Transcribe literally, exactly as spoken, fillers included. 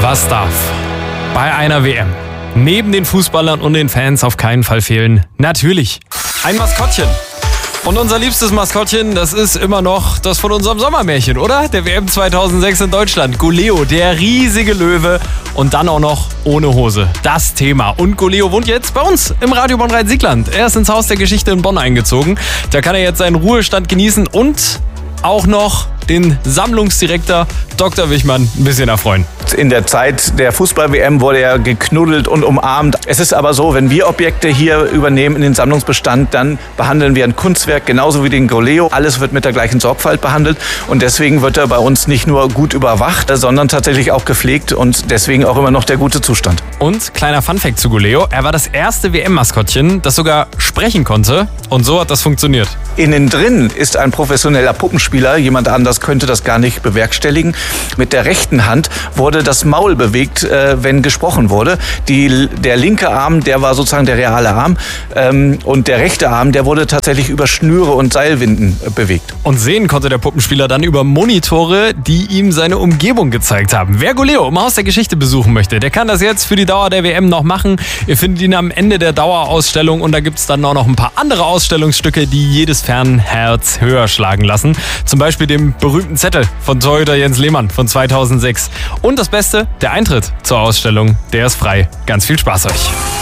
Was darf bei einer W M neben den Fußballern und den Fans auf keinen Fall fehlen? Natürlich ein Maskottchen. Und unser liebstes Maskottchen, das ist immer noch das von unserem Sommermärchen, oder? Der W M zweitausendsechs in Deutschland. Goleo, der riesige Löwe und dann auch noch ohne Hose. Das Thema. Und Goleo wohnt jetzt bei uns im Radio Bonn-Rhein-Sieg-Land. Er ist ins Haus der Geschichte in Bonn eingezogen. Da kann er jetzt seinen Ruhestand genießen und auch noch den Sammlungsdirektor Doktor Wichmann ein bisschen erfreuen. In der Zeit der Fußball-W M wurde er geknuddelt und umarmt. Es ist aber so, wenn wir Objekte hier übernehmen in den Sammlungsbestand, dann behandeln wir ein Kunstwerk genauso wie den Goleo. Alles wird mit der gleichen Sorgfalt behandelt und deswegen wird er bei uns nicht nur gut überwacht, sondern tatsächlich auch gepflegt und deswegen auch immer noch der gute Zustand. Und kleiner Funfact zu Goleo, er war das erste W M-Maskottchen, das sogar sprechen konnte und so hat das funktioniert. Innen drin ist ein professioneller Puppenspieler, jemand anders könnte das gar nicht bewerkstelligen. Mit der rechten Hand wurde das Maul bewegt, äh, wenn gesprochen wurde. Die, der linke Arm, der war sozusagen der reale Arm ähm, und der rechte Arm, der wurde tatsächlich über Schnüre und Seilwinden äh, bewegt. Und sehen konnte der Puppenspieler dann über Monitore, die ihm seine Umgebung gezeigt haben. Wer Goleo im Haus der Geschichte besuchen möchte, der kann das jetzt für die Dauer der W M noch machen. Ihr findet ihn am Ende der Dauerausstellung und da gibt es dann auch noch ein paar andere Ausstellungsstücke, die jedes Fanherz höher schlagen lassen. Zum Beispiel den berühmten Zettel von Torhüter Jens Lehmann von zweitausendsechs. Und das Beste, der Eintritt zur Ausstellung, der ist frei. Ganz viel Spaß euch.